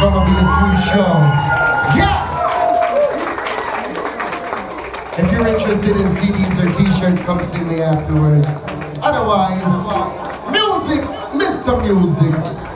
gonna be a sweet show. Yeah! If you're interested in CDs or t-shirts, come see me afterwards. Otherwise, music, Mr. Music.